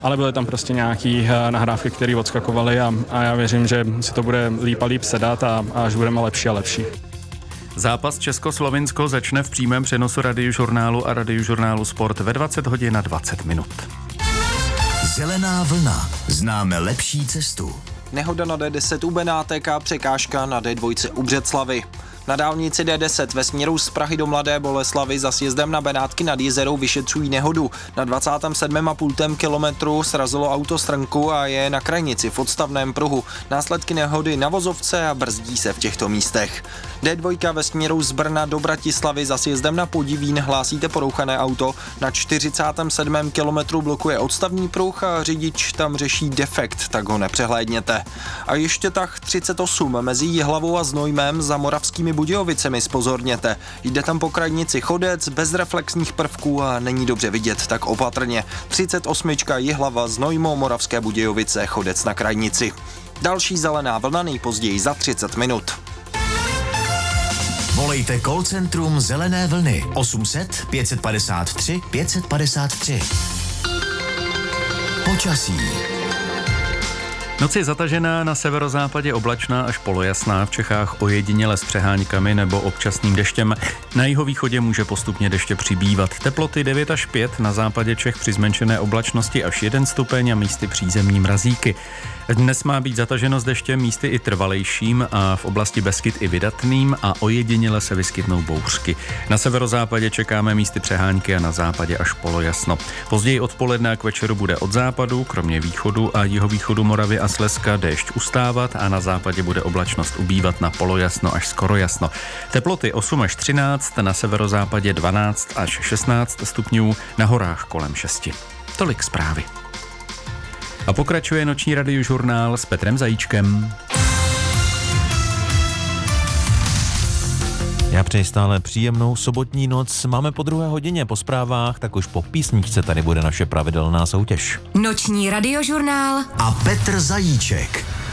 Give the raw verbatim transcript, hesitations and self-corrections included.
Ale byly tam prostě nějaký nahrávky, které odskakovaly a, a já věřím, že si to bude líp a líp sedat a, a až budeme lepší a lepší. Zápas Česko-Slovinsko začne v přímém přenosu Radiožurnálu a Radiožurnálu Sport ve dvacet hodin a dvacet minut. Zelená vlna. Známe lepší cestu. Nehoda na D deset u Benátek a překážka na D dva u Břeclavi. Na dálnici D deset ve směru z Prahy do Mladé Boleslavi za sjezdem na Benátky nad Jizerou vyšetřují nehodu. Na dvacátém sedmém a půl kilometru srazilo auto strnku a je na krajnici v odstavném pruhu. Následky nehody na vozovce a brzdí se v těchto místech. D dva ve směru z Brna do Bratislavy za sjezdem na Podivín hlásíte porouchané auto. Na čtyřicátém sedmém kilometru blokuje odstavní pruh a řidič tam řeší defekt, tak ho nepřehlédněte. A ještě tah třicet osm mezi Jihlavou a Znojmem za Moravskými Budějovicemi spozorněte. Jde tam po krajnici chodec bez reflexních prvků a není dobře vidět, tak opatrně. třicet osm Jihlava, Znojmo, Moravské Budějovice, chodec na krajnici. Další zelená vlna nejpozději za třicet minut. Volejte call centrum Zelené vlny osm set pět padesát tři pět padesát tři. Počasí. Noc je zatažená, na severozápadě oblačná až polojasná, v Čechách ojediněle s přeháňkami nebo občasným deštěm. Na jihovýchodě může postupně deště přibývat. Teploty devět až pět, na západě Čech při zmenšené oblačnosti až jeden stupeň a místy přízemní mrazíky. Dnes má být zataženo s deštěm místy i trvalejším a v oblasti Beskyd i vydatným a ojediněle se vyskytnou bouřky. Na severozápadě čekáme místy přehánky a na západě až polojasno. Později odpoledne a k večeru bude od západu, kromě východu a jihovýchodu Moravy a Slezska déšť ustávat a na západě bude oblačnost ubývat na polojasno až skoro jasno. Teploty osm až třináct, na severozápadě dvanáct až šestnáct stupňů, na horách kolem šesti. Tolik zprávy. A pokračuje noční radiožurnál s Petrem Zajíčkem. Já přeji stále příjemnou sobotní noc. Máme po druhé hodině, po zprávách, tak už po písničce tady bude naše pravidelná soutěž. Noční radiožurnál a Petr Zajíček.